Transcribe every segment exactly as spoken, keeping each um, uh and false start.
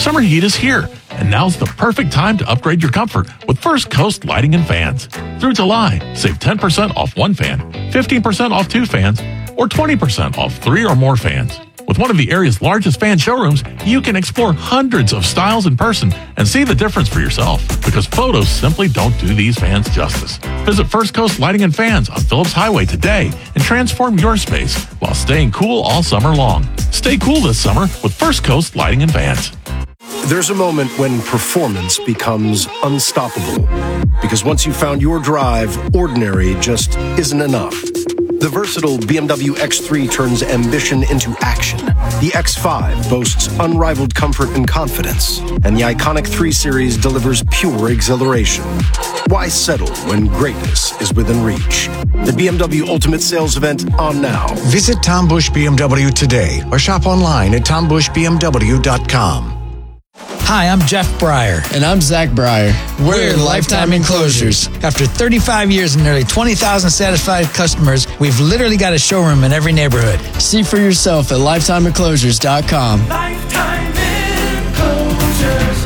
Summer heat is here, and now's the perfect time to upgrade your comfort with First Coast Lighting and Fans. Through July, save ten percent off one fan, fifteen percent off two fans, or twenty percent off three or more fans. With one of the area's largest fan showrooms, you can explore hundreds of styles in person and see the difference for yourself, because photos simply don't do these fans justice. Visit First Coast Lighting and Fans on Phillips Highway today and transform your space while staying cool all summer long. Stay cool this summer with First Coast Lighting and Fans. There's a moment when performance becomes unstoppable, because once you've found your drive, ordinary just isn't enough. The versatile B M W X three turns ambition into action. The X five boasts unrivaled comfort and confidence, and the iconic three series delivers pure exhilaration. Why settle when greatness is within reach? The B M W Ultimate Sales Event on now. Visit Tom Bush B M W today or shop online at tom bush b m w dot com. Hi, I'm Jeff Breyer. And I'm Zach Breyer. We're, We're Lifetime Enclosures. After thirty-five years and nearly twenty thousand satisfied customers, we've literally got a showroom in every neighborhood. See for yourself at lifetime enclosures dot com. Lifetime Enclosures.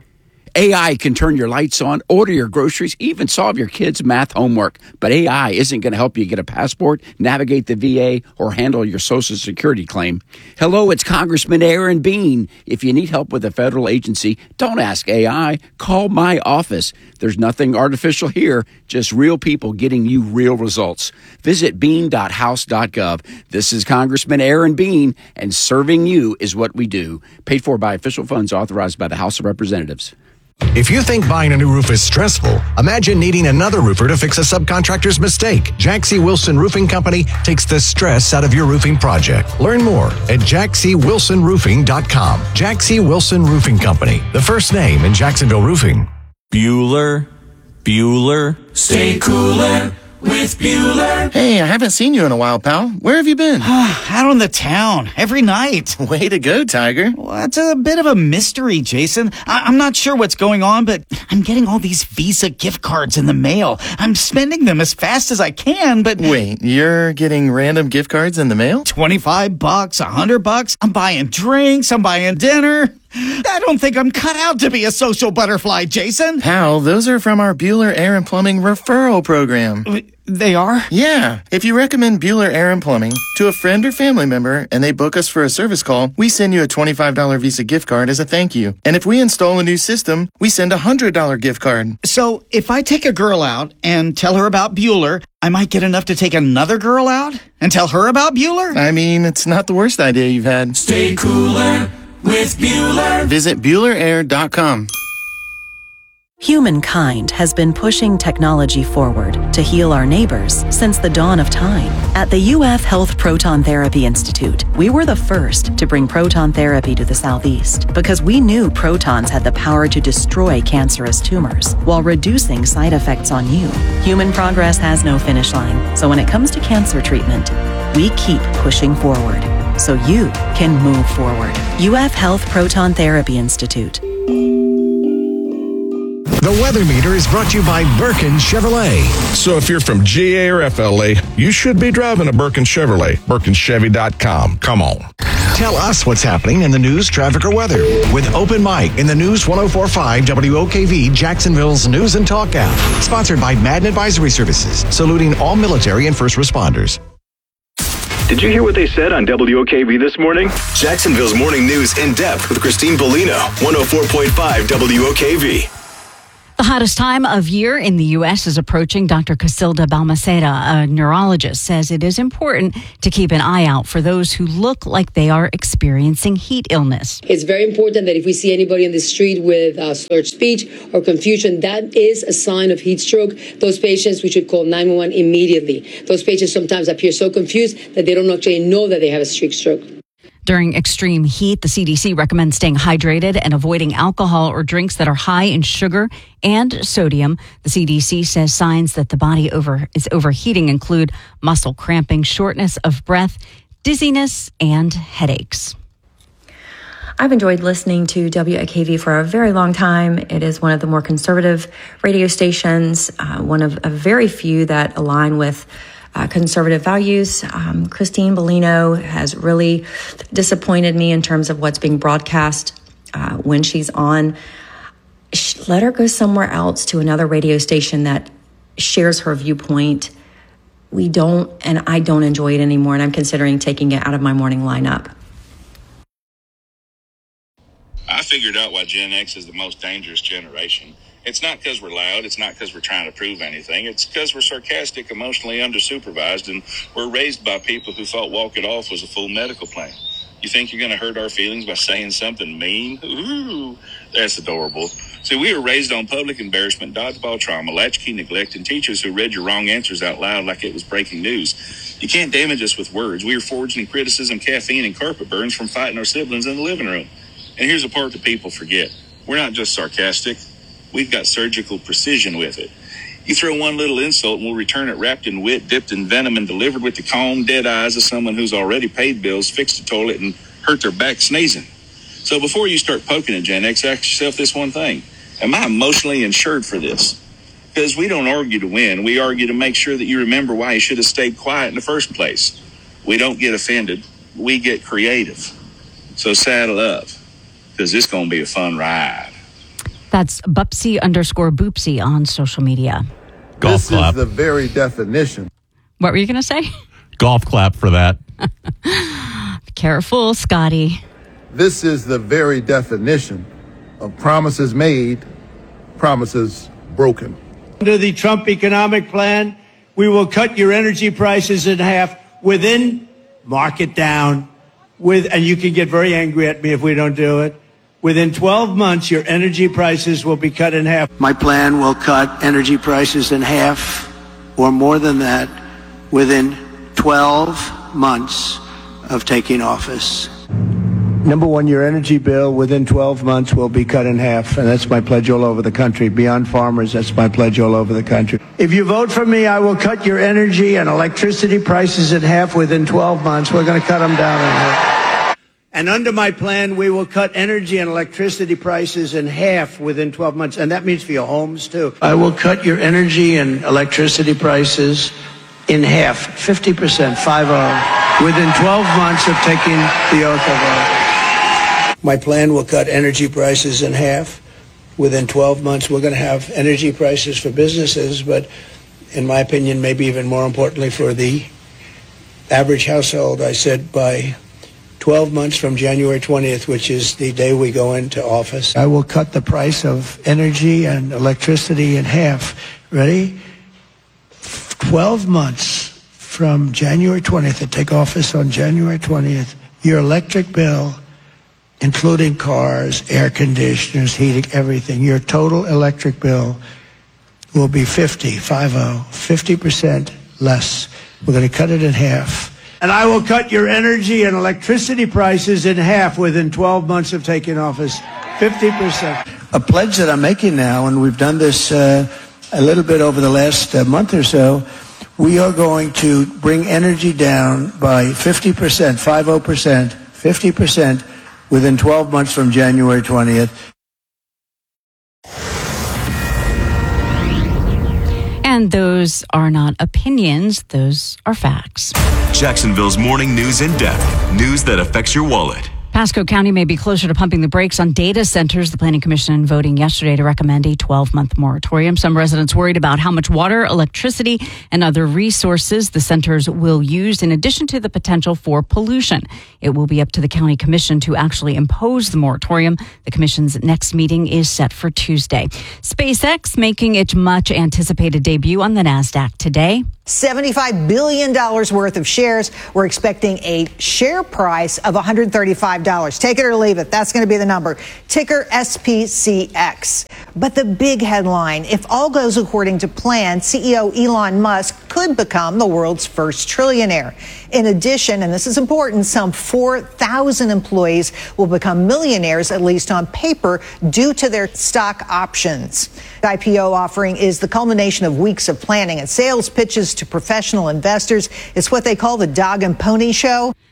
A I can turn your lights on, order your groceries, even solve your kids' math homework. But A I isn't going to help you get a passport, navigate the V A, or handle your Social Security claim. Hello, it's Congressman Aaron Bean. If you need help with a federal agency, don't ask A I. Call my office. There's nothing artificial here, just real people getting you real results. Visit bean dot house dot gov. This is Congressman Aaron Bean, and serving you is what we do. Paid for by official funds authorized by the House of Representatives. If you think buying a new roof is stressful, imagine needing another roofer to fix a subcontractor's mistake. Jack C. Wilson Roofing Company takes the stress out of your roofing project. Learn more at jack c wilson roofing dot com. Jack C. Wilson Roofing Company, the first name in Jacksonville roofing. Bueller, Bueller, stay cooler with Bueller. Hey, I haven't seen you in a while, pal. Where have you been? Out on the town, every night. Way to go, Tiger. Well, it's a bit of a mystery, Jason. I- I'm not sure what's going on, but I'm getting all these Visa gift cards in the mail. I'm spending them as fast as I can, but... Wait, you're getting random gift cards in the mail? twenty-five bucks, one hundred bucks. I'm buying drinks, I'm buying dinner. I don't think I'm cut out to be a social butterfly, Jason. Pal, those are from our Bueller Air and Plumbing referral program. They are? Yeah. If you recommend Bueller Air and Plumbing to a friend or family member and they book us for a service call, we send you a twenty-five dollars Visa gift card as a thank you. And if we install a new system, we send a one hundred dollars gift card. So if I take a girl out and tell her about Bueller, I might get enough to take another girl out and tell her about Bueller? I mean, it's not the worst idea you've had. Stay cooler with Bueller. Visit Bueller Air dot com. Humankind has been pushing technology forward to heal our neighbors since the dawn of time. At the U F Health Proton Therapy Institute, we were the first to bring proton therapy to the Southeast because we knew protons had the power to destroy cancerous tumors while reducing side effects on you. Human progress has no finish line, so when it comes to cancer treatment, we keep pushing forward so you can move forward. U F Health Proton Therapy Institute. The Weather Meter is brought to you by Birkin Chevrolet. So if you're from G A or F L A, you should be driving a Birkin Chevrolet. Birkin Chevy dot com. Come on. Tell us what's happening in the news, traffic, or weather with Open Mic in the News one oh four point five W O K V, Jacksonville's News and Talk app. Sponsored by Madden Advisory Services, saluting all military and first responders. Did you hear what they said on W O K V this morning? Jacksonville's Morning News in depth with Christine Bellino, one oh four point five W O K V. The hottest time of year in the U S is approaching. Doctor Casilda Balmaceda, a neurologist, says it is important to keep an eye out for those who look like they are experiencing heat illness. It's very important that if we see anybody in the street with uh, slurred speech or confusion, that is a sign of heat stroke. Those patients, we should call nine one one immediately. Those patients sometimes appear so confused that they don't actually know that they have a streak stroke. During extreme heat, the C D C recommends staying hydrated and avoiding alcohol or drinks that are high in sugar and sodium. The C D C says signs that the body over is overheating include muscle cramping, shortness of breath, dizziness, and headaches. I've enjoyed listening to W O K V for a very long time. It is one of the more conservative radio stations, uh, one of a very few that align with Uh, conservative values. Um, Christine Bellino has really disappointed me in terms of what's being broadcast Uh, when she's on, sh- let her go somewhere else to another radio station that shares her viewpoint. We don't, and I don't enjoy it anymore, and I'm considering taking it out of my morning lineup. I figured out why Gen X is the most dangerous generation. It's not because we're loud. It's not because we're trying to prove anything. It's because we're sarcastic, emotionally undersupervised, and we're raised by people who thought walk it off was a full medical plan. You think you're going to hurt our feelings by saying something mean? Ooh, that's adorable. See, we were raised on public embarrassment, dodgeball trauma, latchkey neglect, and teachers who read your wrong answers out loud like it was breaking news. You can't damage us with words. We were forged in criticism, caffeine, and carpet burns from fighting our siblings in the living room. And here's the part that people forget. We're not just sarcastic. We've got surgical precision with it. You throw one little insult and we'll return it wrapped in wit, dipped in venom, and delivered with the calm, dead eyes of someone who's already paid bills, fixed a toilet, and hurt their back sneezing. So before you start poking at Gen X, ask yourself this one thing. Am I emotionally insured for this? Because we don't argue to win. We argue to make sure that you remember why you should have stayed quiet in the first place. We don't get offended. We get creative. So saddle up, because this is going to be a fun ride. That's Bupsy underscore Boopsy on social media. Golf this clap. Is the very definition. What were you going to say? Golf clap for that. Careful, Scotty. This is the very definition of promises made, promises broken. Under the Trump economic plan, we will cut your energy prices in half within, mark it down, with, and you can get very angry at me if we don't do it. Within twelve months, your energy prices will be cut in half. My plan will cut energy prices in half or more than that within twelve months of taking office. Number one, your energy bill within twelve months will be cut in half, and that's my pledge all over the country. Beyond farmers, that's my pledge all over the country. If you vote for me, I will cut your energy and electricity prices in half within twelve months. We're going to cut them down in half. And under my plan, we will cut energy and electricity prices in half within twelve months, and that means for your homes, too. I will cut your energy and electricity prices in half, fifty percent, five oh, within twelve months of taking the oath of office. My plan will cut energy prices in half. Within twelve months, we're going to have energy prices for businesses, but in my opinion, maybe even more importantly for the average household, I said by twelve months from January twentieth, which is the day we go into office, I will cut the price of energy and electricity in half. Ready? twelve months from January twentieth, to take office on January twentieth, your electric bill, including cars, air conditioners, heating, everything, your total electric bill will be fifty, five oh, fifty percent less. We're going to cut it in half. And I will cut your energy and electricity prices in half within twelve months of taking office, fifty percent. A pledge that I'm making now, and we've done this uh, a little bit over the last uh, month or so, we are going to bring energy down by fifty percent, fifty percent, fifty percent within twelve months from January twentieth. And those are not opinions, those are facts. Jacksonville's morning news in depth. News that affects your wallet. Pasco County may be closer to pumping the brakes on data centers. The Planning Commission voting yesterday to recommend a twelve-month moratorium. Some residents worried about how much water, electricity, and other resources the centers will use, in addition to the potential for pollution. It will be up to the County Commission to actually impose the moratorium. The Commission's next meeting is set for Tuesday. SpaceX making its much-anticipated debut on the NASDAQ today. seventy-five billion dollars worth of shares. We're expecting a share price of one hundred thirty-five dollars. Take it or leave it. That's going to be the number. Ticker S P C X. But the big headline, if all goes according to plan, C E O Elon Musk could become the world's first trillionaire. In addition, and this is important, some four thousand employees will become millionaires, at least on paper, due to their stock options. The I P O offering is the culmination of weeks of planning and sales pitches to professional investors. It's what they call the dog and pony show.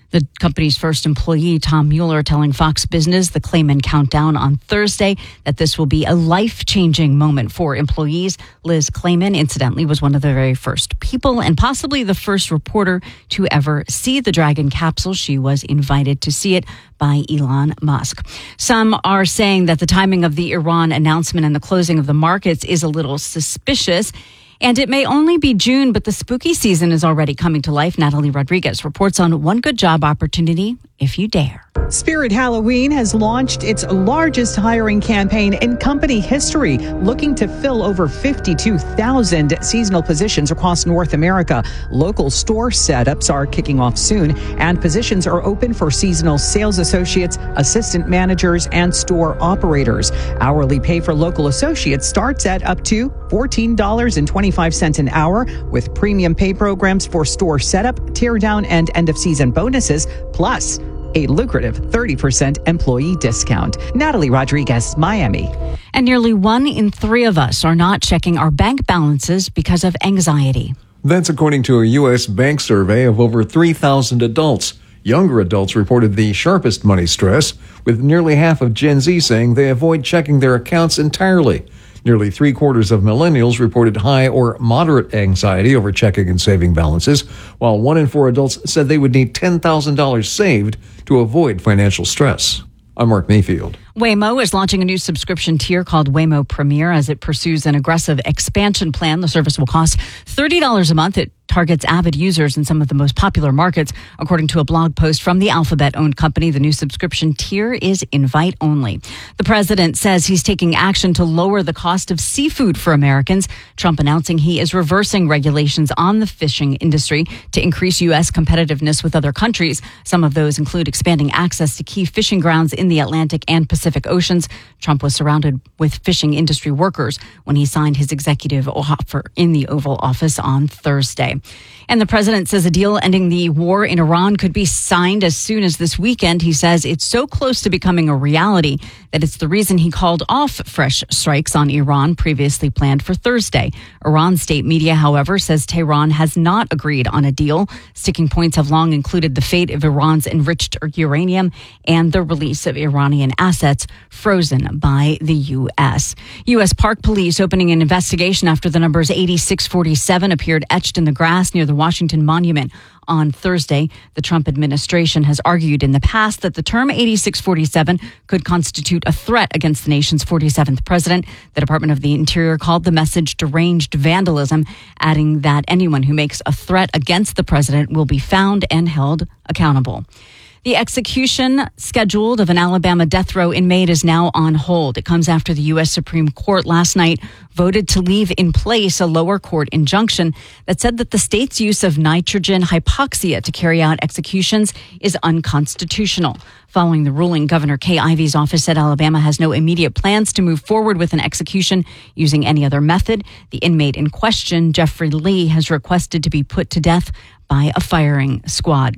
The company's first employee, Tom Mueller, telling Fox Business, the Clayman Countdown on Thursday, that this will be a life-changing moment for employees. Liz Clayman, incidentally, was one of the very first people and possibly the first reporter to ever see the Dragon capsule. She was invited to see it by Elon Musk. Some are saying that the timing of the Iran announcement and the closing of the markets is a little suspicious. And it may only be June, but the spooky season is already coming to life. Natalie Rodriguez reports on one good job opportunity, if you dare. Spirit Halloween has launched its largest hiring campaign in company history, looking to fill over fifty-two thousand seasonal positions across North America. Local store setups are kicking off soon, and positions are open for seasonal sales associates, assistant managers, and store operators. Hourly pay for local associates starts at up to fourteen dollars and twenty-five cents an hour, with premium pay programs for store setup, teardown, and end-of-season bonuses, plus a lucrative thirty percent employee discount. Natalie Rodriguez, Miami. And nearly one in three of us are not checking our bank balances because of anxiety. That's according to a U S bank survey of over three thousand adults. Younger adults reported the sharpest money stress, with nearly half of Gen Z saying they avoid checking their accounts entirely. Nearly three quarters of millennials reported high or moderate anxiety over checking and saving balances, while one in four adults said they would need ten thousand dollars saved to avoid financial stress. I'm Mark Mayfield. Waymo is launching a new subscription tier called Waymo Premier as it pursues an aggressive expansion plan. The service will cost thirty dollars a month. It targets avid users in some of the most popular markets. According to a blog post from the Alphabet-owned company, the new subscription tier is invite only. The president says he's taking action to lower the cost of seafood for Americans. Trump announcing he is reversing regulations on the fishing industry to increase U S competitiveness with other countries. Some of those include expanding access to key fishing grounds in the Atlantic and Pacific Oceans. Trump was surrounded with fishing industry workers when he signed his executive offer in the Oval Office on Thursday. And the president says a deal ending the war in Iran could be signed as soon as this weekend. He says it's so close to becoming a reality that it's the reason he called off fresh strikes on Iran previously planned for Thursday. Iran state media, however, says Tehran has not agreed on a deal. Sticking points have long included the fate of Iran's enriched uranium and the release of Iranian assets frozen by the U S. U S Park Police opening an investigation after the numbers eighty-six forty-seven appeared etched in the grass near the Washington Monument on Thursday. The Trump administration has argued in the past that the term eighty-six forty-seven could constitute a threat against the nation's forty-seventh president. The Department of the Interior called the message deranged vandalism, adding that anyone who makes a threat against the president will be found and held accountable. The execution scheduled of an Alabama death row inmate is now on hold. It comes after the U S Supreme Court last night voted to leave in place a lower court injunction that said that the state's use of nitrogen hypoxia to carry out executions is unconstitutional. Following the ruling, Governor Kay Ivey's office said Alabama has no immediate plans to move forward with an execution using any other method. The inmate in question, Jeffrey Lee, has requested to be put to death by a firing squad.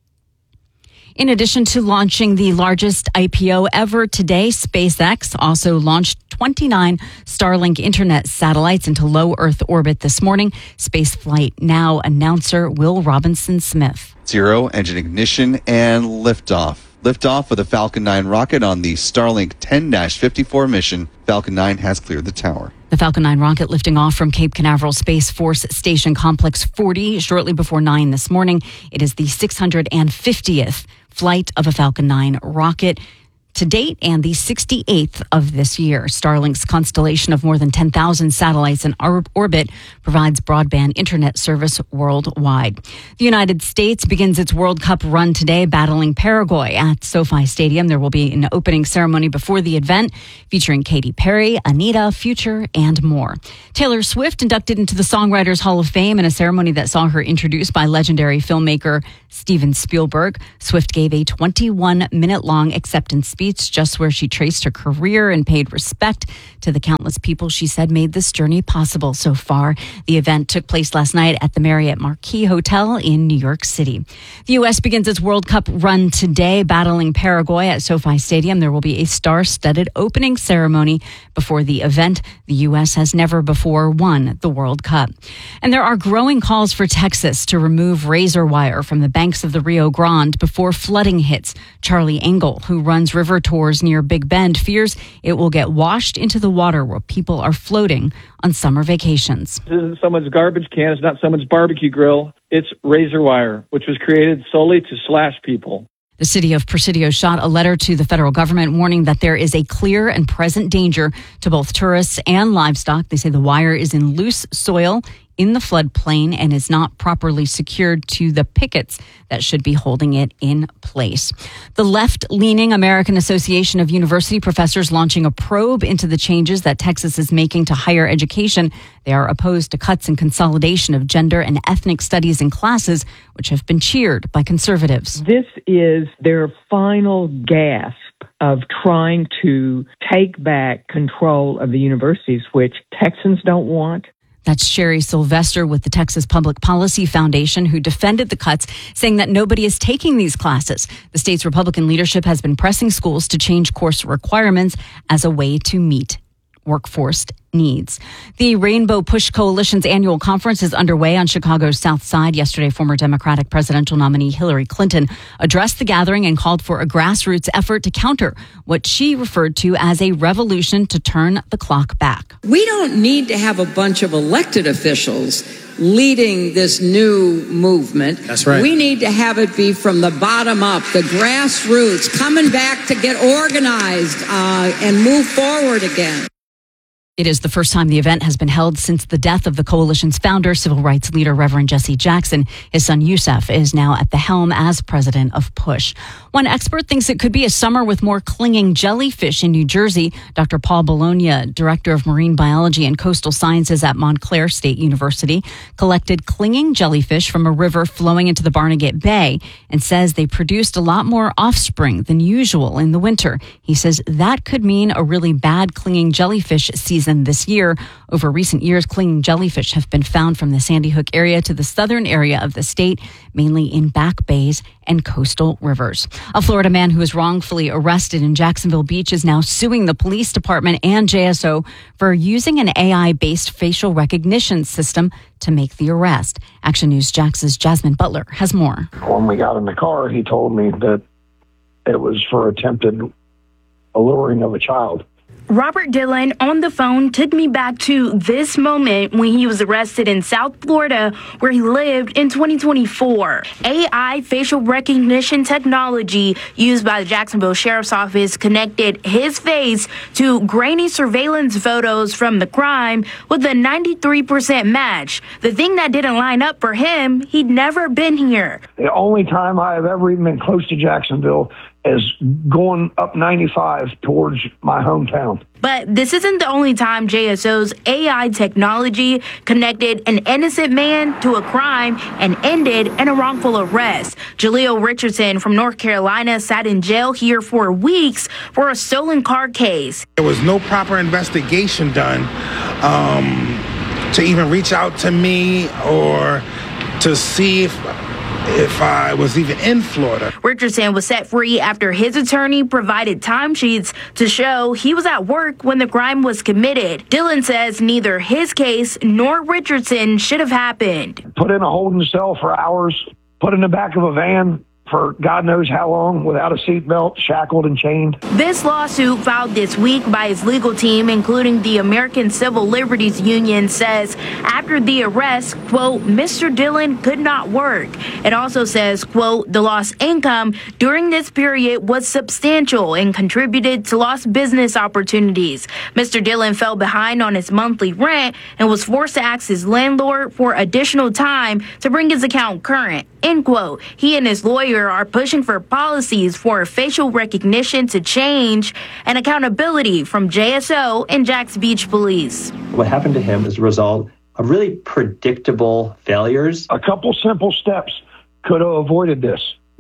In addition to launching the largest I P O ever today, SpaceX also launched twenty-nine Starlink internet satellites into low Earth orbit this morning. Spaceflight Now announcer Will Robinson Smith. Zero engine ignition and liftoff. Liftoff with a Falcon nine rocket on the Starlink ten fifty-four mission. Falcon nine has cleared the tower. The Falcon nine rocket lifting off from Cape Canaveral Space Force Station Complex forty shortly before nine this morning. It is the six hundred fiftieth flight of a Falcon nine rocket to date and the sixty-eighth of this year. Starlink's constellation of more than ten thousand satellites in or- orbit provides broadband internet service worldwide. The United States begins its World Cup run today, battling Paraguay at SoFi Stadium. There will be an opening ceremony before the event featuring Katy Perry, Anita, Future, and more. Taylor Swift inducted into the Songwriters Hall of Fame in a ceremony that saw her introduced by legendary filmmaker Steven Spielberg. Swift gave a twenty-one minute long acceptance speech States, just where she traced her career and paid respect to the countless people she said made this journey possible so far. The event took place last night at the Marriott Marquis Hotel in New York City. The U S begins its World Cup run today, battling Paraguay at SoFi Stadium. There will be a star-studded opening ceremony before the event. The U S has never before won the World Cup. And there are growing calls for Texas to remove razor wire from the banks of the Rio Grande before flooding hits. Charlie Engel, who runs river tours near Big Bend, fears it will get washed into the water where people are floating on summer vacations. This isn't someone's garbage can. It's not someone's barbecue grill. It's razor wire, which was created solely to slash people. The city of Presidio shot a letter to the federal government warning that there is a clear and present danger to both tourists and livestock. They say the wire is in loose soil in the floodplain and is not properly secured to the pickets that should be holding it in place. The left-leaning American Association of University Professors launching a probe into the changes that Texas is making to higher education. They are opposed to cuts and consolidation of gender and ethnic studies in classes, which have been cheered by conservatives. This is their final gasp of trying to take back control of the universities, which Texans don't want. That's Sherry Sylvester with the Texas Public Policy Foundation, who defended the cuts, saying that nobody is taking these classes. The state's Republican leadership has been pressing schools to change course requirements as a way to meet workforce needs. The Rainbow Push Coalition's annual conference is underway on Chicago's South Side. Yesterday, former Democratic presidential nominee Hillary Clinton addressed the gathering and called for a grassroots effort to counter what she referred to as a revolution to turn the clock back. We don't need to have a bunch of elected officials leading this new movement. That's right. We need to have it be from the bottom up, the grassroots, coming back to get organized uh, and move forward again. It is the first time the event has been held since the death of the coalition's founder, civil rights leader Reverend Jesse Jackson. His son Yusef is now at the helm as president of PUSH. One expert thinks it could be a summer with more clinging jellyfish in New Jersey. Doctor Paul Bologna, director of marine biology and coastal sciences at Montclair State University, collected clinging jellyfish from a river flowing into the Barnegat Bay and says they produced a lot more offspring than usual in the winter. He says that could mean a really bad clinging jellyfish season this year. Over recent years, clinging jellyfish have been found from the Sandy Hook area to the southern area of the state, mainly in back bays and coastal rivers. A Florida man who was wrongfully arrested in Jacksonville Beach is now suing the police department and J S O for using an A I-based facial recognition system to make the arrest. Action News Jax's Jasmine Butler has more. When we got in the car, he told me that it was for attempted alluring of a child. Robert Dillon on the phone took me back to this moment when he was arrested in South Florida, where he lived in twenty twenty-four. A I facial recognition technology used by the Jacksonville Sheriff's Office connected his face to grainy surveillance photos from the crime with a ninety-three percent match. The thing that didn't line up for him, he'd never been here. The only time I have ever even been close to Jacksonville is going up ninety-five towards my hometown. But this isn't the only time J S O's A I technology connected an innocent man to a crime and ended in a wrongful arrest. Jaleel Richardson from North Carolina sat in jail here for weeks for a stolen car case. There was no proper investigation done um, to even reach out to me or to see if if I was even in Florida. Richardson was set free after his attorney provided timesheets to show he was at work when the crime was committed. Dillon says neither his case nor Richardson should have happened. Put in a holding cell for hours, put in the back of a van for God knows how long without a seatbelt, shackled and chained. This lawsuit filed this week by his legal team, including the American Civil Liberties Union, says after the arrest, quote, Mister Dillon could not work. It also says, quote, the lost income during this period was substantial and contributed to lost business opportunities. Mister Dillon fell behind on his monthly rent and was forced to ask his landlord for additional time to bring his account current, end quote. He and his lawyer are pushing for policies for facial recognition to change and accountability from J S O and Jax Beach Police. What happened to him is a result of really predictable failures. A couple simple steps could have avoided this.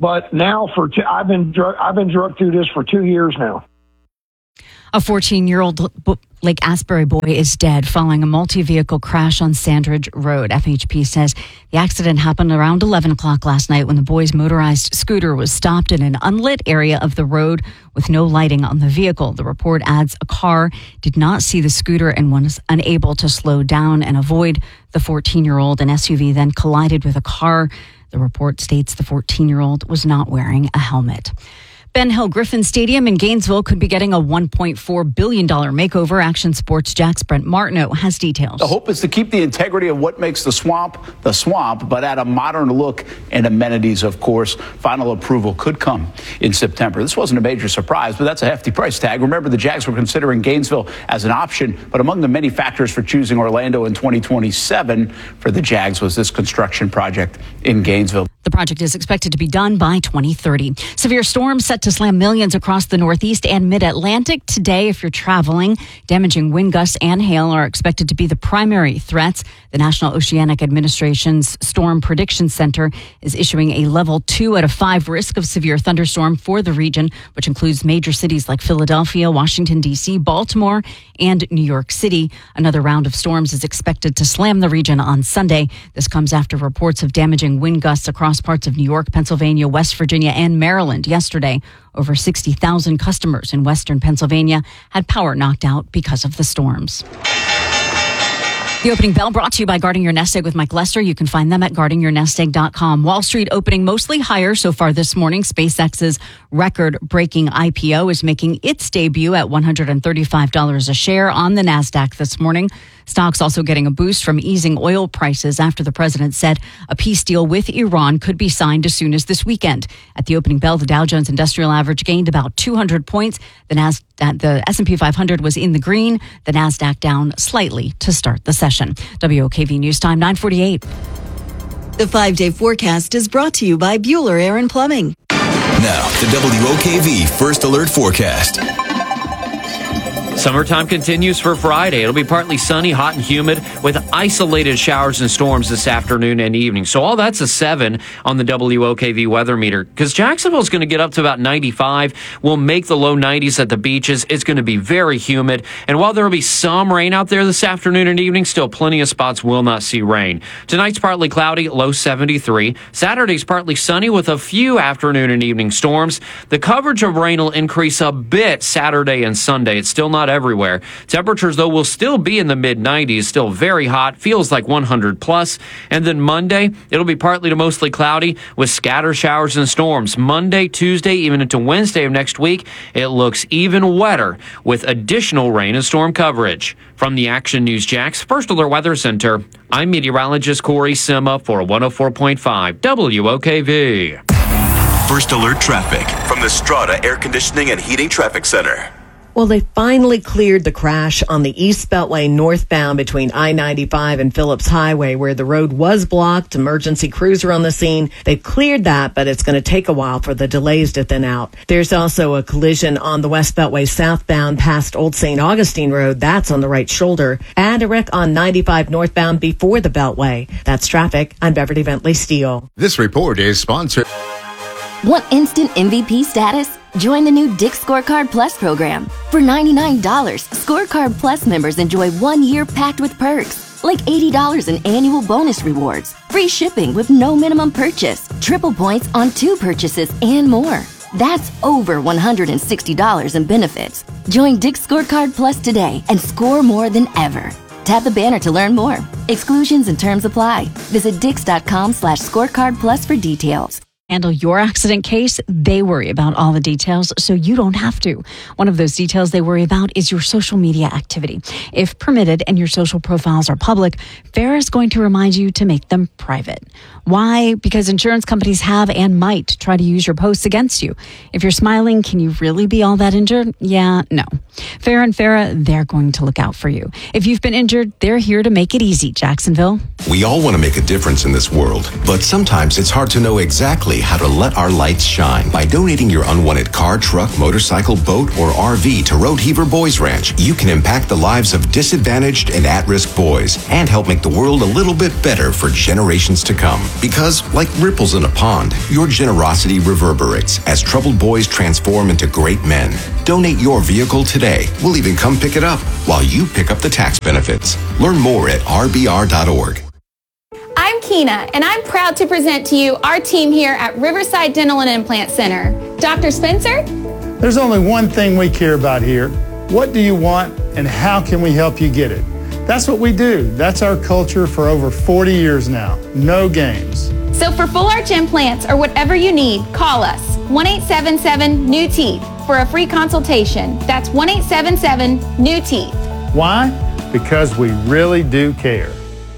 But now for two, I've been drug, I've been drugged through this for two years now. A fourteen-year-old Lake Asbury boy is dead following a multi-vehicle crash on Sandridge Road. F H P says the accident happened around eleven o'clock last night when the boy's motorized scooter was stopped in an unlit area of the road with no lighting on the vehicle. The report adds a car did not see the scooter and was unable to slow down and avoid the fourteen-year-old. An S U V then collided with a car. The report states the fourteen-year-old was not wearing a helmet. Ben Hill Griffin Stadium in Gainesville could be getting a one point four billion dollars makeover. Action Sports Jack's Brent Martineau has details. The hope is to keep the integrity of what makes the swamp the swamp, but add a modern look and amenities, of course. Final approval could come in September. This wasn't a major surprise, but that's a hefty price tag. Remember, the Jags were considering Gainesville as an option, but among the many factors for choosing Orlando in twenty twenty-seven for the Jags was this construction project in Gainesville. The project is expected to be done by twenty thirty. Severe storms set to slam millions across the Northeast and Mid-Atlantic today if you're traveling. Damaging wind gusts and hail are expected to be the primary threats. The National Oceanic Administration's Storm Prediction Center is issuing a level two out of five risk of severe thunderstorm for the region, which includes major cities like Philadelphia, Washington, D C, Baltimore, and New York City. Another round of storms is expected to slam the region on Sunday. This comes after reports of damaging wind gusts across parts of New York, Pennsylvania, West Virginia, and Maryland yesterday. Over sixty thousand customers in western Pennsylvania had power knocked out because of the storms. The opening bell brought to you by Guarding Your Nest Egg with Mike Lester. You can find them at guarding your nest egg dot com. Wall Street opening mostly higher so far this morning. SpaceX's record-breaking I P O is making its debut at one hundred thirty-five dollars a share on the NASDAQ this morning. Stocks also getting a boost from easing oil prices after the president said a peace deal with Iran could be signed as soon as this weekend. At the opening bell, the Dow Jones Industrial Average gained about two hundred points. The, Nas- the S and P five hundred was in the green. The NASDAQ down slightly to start the session. W O K V News Time, nine forty-eight. The five-day forecast is brought to you by Bueller Air and Plumbing. Now, the W O K V First Alert Forecast. Summertime continues for Friday. It'll be partly sunny, hot and humid with isolated showers and storms this afternoon and evening. So all that's a seven on the W O K V weather meter because Jacksonville's going to get up to about ninety-five. We'll make the low nineties at the beaches. It's going to be very humid. And while there will be some rain out there this afternoon and evening, still plenty of spots will not see rain. Tonight's partly cloudy, low seventy-three. Saturday's partly sunny with a few afternoon and evening storms. The coverage of rain will increase a bit Saturday and Sunday. It's still not everywhere. Temperatures, though, will still be in the mid nineties, still very hot, feels like one hundred plus. And then Monday, it'll be partly to mostly cloudy with scattered showers and storms. Monday, Tuesday, even into Wednesday of next week, it looks even wetter with additional rain and storm coverage. From the Action News Jax First Alert Weather Center, I'm meteorologist Corey Sima for one oh four point five W O K V. First Alert Traffic from the Strata Air Conditioning and Heating Traffic Center. Well, they finally cleared the crash on the East Beltway northbound between I ninety-five and Phillips Highway, where the road was blocked. Emergency crews are on the scene. They've cleared that, but it's going to take a while for the delays to thin out. There's also a collision on the West Beltway southbound past Old Saint Augustine Road. That's on the right shoulder. And a wreck on ninety-five northbound before the Beltway. That's traffic. I'm Beverly Bentley Steele. This report is sponsored. Want instant M V P status? Join the new Dick's Scorecard Plus program. For ninety-nine dollars, Scorecard Plus members enjoy one year packed with perks, like eighty dollars in annual bonus rewards, free shipping with no minimum purchase, triple points on two purchases, and more. That's over one hundred sixty dollars in benefits. Join Dick's Scorecard Plus today and score more than ever. Tap the banner to learn more. Exclusions and terms apply. Visit dix.com slash scorecard plus for details. Handle your accident case, they worry about all the details, so you don't have to. One of those details they worry about is your social media activity. If permitted and your social profiles are public, FARA is going to remind you to make them private. Why? Because insurance companies have and might try to use your posts against you. If you're smiling, can you really be all that injured? Yeah, no. FARA and FARA, they're going to look out for you. If you've been injured, they're here to make it easy, Jacksonville. We all want to make a difference in this world, but sometimes it's hard to know exactly how to let our lights shine. By donating your unwanted car, truck, motorcycle, boat, or R V to Road Heaver Boys Ranch, you can impact the lives of disadvantaged and at-risk boys and help make the world a little bit better for generations to come. Because, like ripples in a pond, your generosity reverberates as troubled boys transform into great men. Donate your vehicle today. We'll even come pick it up while you pick up the tax benefits. Learn more at r b r dot org. I'm Keena, and I'm proud to present to you our team here at Riverside Dental and Implant Center. Doctor Spencer? There's only one thing we care about here. What do you want, and how can we help you get it? That's what we do. That's our culture for over forty years now. No games. So for full arch implants or whatever you need, call us, one eight seven seven, N E W Teeth, for a free consultation. That's one eight seven seven, N E W Teeth. Why? Because we really do care.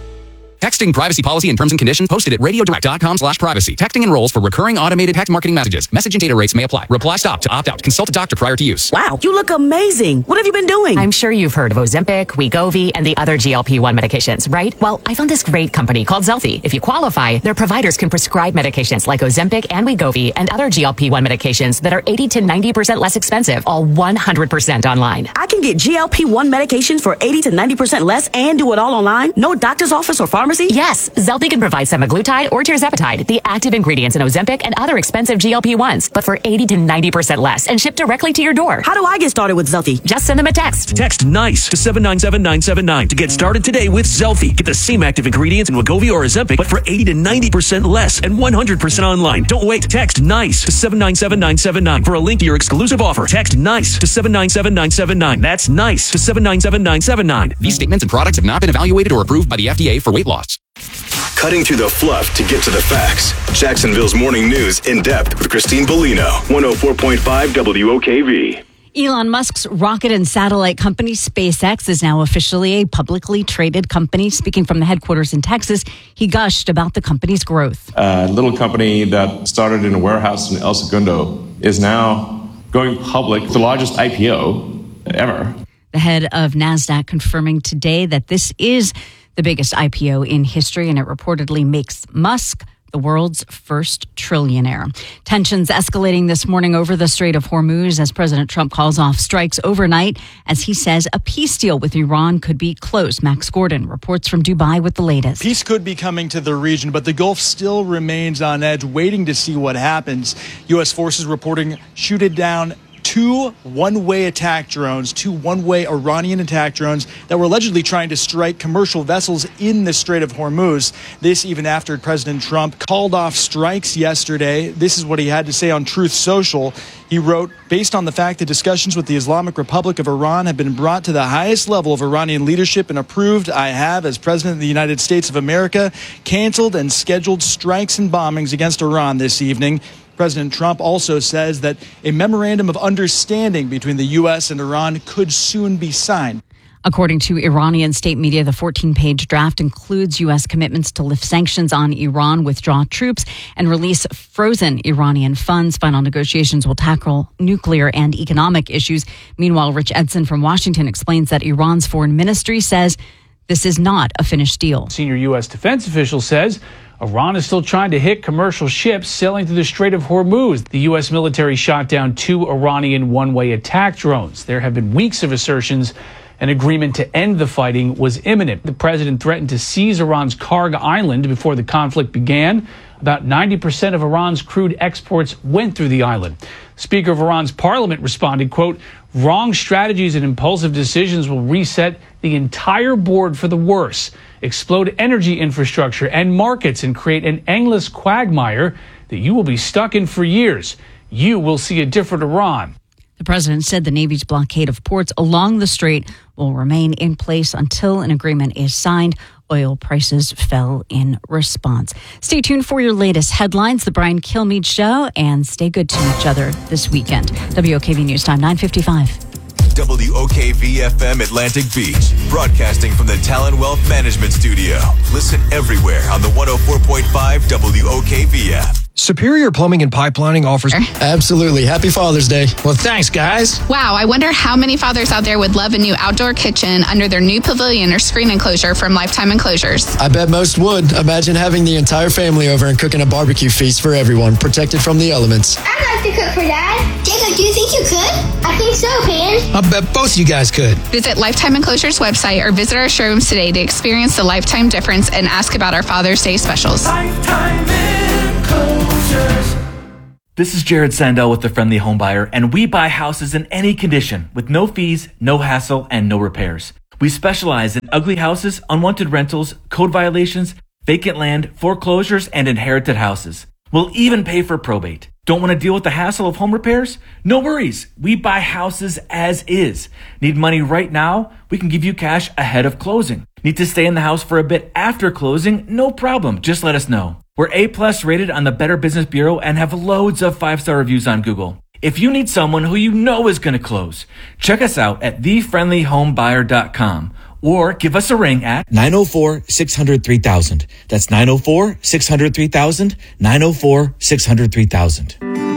Texting privacy policy and terms and conditions posted at radiodirect.com slash privacy. Texting enrolls for recurring automated text marketing messages. Message and data rates may apply. Reply stop to opt out. Consult a doctor prior to use. Wow, you look amazing. What have you been doing? I'm sure you've heard of Ozempic, Wegovy, and the other G L P one medications, right? Well, I found this great company called Zelfie. If you qualify, their providers can prescribe medications like Ozempic and Wegovy and other G L P one medications that are eighty to ninety percent less expensive, all one hundred percent online. I can get G L P one medications for eighty to ninety percent less and do it all online? No doctor's office or pharmacy? Yes, Zelfie can provide semaglutide or tirzepatide, the active ingredients in Ozempic and other expensive G L P ones, but for eighty to ninety percent less and shipped directly to your door. How do I get started with Zelfie? Just send them a text. Text NICE to seven nine seven nine seven nine to get started today with Zelfie. Get the same active ingredients in Wegovy or Ozempic, but for eighty to ninety percent less and one hundred percent online. Don't wait. Text NICE to seven nine seven nine seven nine for a link to your exclusive offer. Text NICE to seven nine seven nine seven nine. That's NICE to seven nine seven nine seven nine. These statements and products have not been evaluated or approved by the F D A for weight loss. Cutting through the fluff to get to the facts. Jacksonville's Morning News in depth with Christine Bellino. one oh four point five W O K V. Elon Musk's rocket and satellite company SpaceX is now officially a publicly traded company. Speaking from the headquarters in Texas, he gushed about the company's growth. A little company that started in a warehouse in El Segundo is now going public, the largest I P O ever. The head of NASDAQ confirming today that this is the biggest I P O in history, and it reportedly makes Musk the world's first trillionaire. Tensions escalating this morning over the Strait of Hormuz as President Trump calls off strikes overnight as he says a peace deal with Iran could be close. Max Gordon reports from Dubai with the latest. Peace could be coming to the region, but the Gulf still remains on edge, waiting to see what happens. U S forces reporting shooted down two one-way attack drones, two one-way Iranian attack drones that were allegedly trying to strike commercial vessels in the Strait of Hormuz. This even after President Trump called off strikes yesterday. This is what he had to say on Truth Social. He wrote, based on the fact that discussions with the Islamic Republic of Iran have been brought to the highest level of Iranian leadership and approved, I have, as President of the United States of America, canceled and scheduled strikes and bombings against Iran this evening. President Trump also says that a memorandum of understanding between the U S and Iran could soon be signed. According to Iranian state media, the fourteen-page draft includes U S commitments to lift sanctions on Iran, withdraw troops, and release frozen Iranian funds. Final negotiations will tackle nuclear and economic issues. Meanwhile, Rich Edson from Washington explains that Iran's foreign ministry says this is not a finished deal. Senior U S defense official says Iran is still trying to hit commercial ships sailing through the Strait of Hormuz. The U S military shot down two Iranian one-way attack drones. There have been weeks of assertions an agreement to end the fighting was imminent. The president threatened to seize Iran's Karg Island before the conflict began. About ninety percent of Iran's crude exports went through the island. Speaker of Iran's parliament responded, quote, wrong strategies and impulsive decisions will reset the entire board for the worse, explode energy infrastructure and markets, and create an endless quagmire that you will be stuck in for years. You will see a different Iran. The president said the Navy's blockade of ports along the strait will remain in place until an agreement is signed. Oil prices fell in response. Stay tuned for your latest headlines, the Brian Kilmeade Show, and stay good to each other this weekend. W O K V News Time, nine fifty-five. W O K V F M Atlantic Beach, broadcasting from the Talon Wealth Management Studio. Listen everywhere on the one oh four point five W O K V app. Superior Plumbing and Pipelining offers... Absolutely. Happy Father's Day. Well, thanks, guys. Wow, I wonder how many fathers out there would love a new outdoor kitchen under their new pavilion or screen enclosure from Lifetime Enclosures. I bet most would. Imagine having the entire family over and cooking a barbecue feast for everyone, protected from the elements. I'd like to cook for Dad. Jacob, do you think you could? I think so, Pan. I bet both you guys could. Visit Lifetime Enclosures website or visit our showrooms today to experience the Lifetime difference and ask about our Father's Day specials. Lifetime Enclosures. This is Jared Sandell with The Friendly Home Buyer, and we buy houses in any condition with no fees, no hassle, and no repairs. We specialize in ugly houses, unwanted rentals, code violations, vacant land, foreclosures, and inherited houses. We'll even pay for probate. Don't want to deal with the hassle of home repairs? No worries. We buy houses as is. Need money right now? We can give you cash ahead of closing. Need to stay in the house for a bit after closing? No problem. Just let us know. We're A-plus rated on the Better Business Bureau and have loads of five-star reviews on Google. If you need someone who you know is going to close, check us out at the friendly home buyer dot com or give us a ring at nine oh four, six hundred, three thousand. That's nine oh four, six hundred, three thousand, nine oh four, six hundred, three thousand.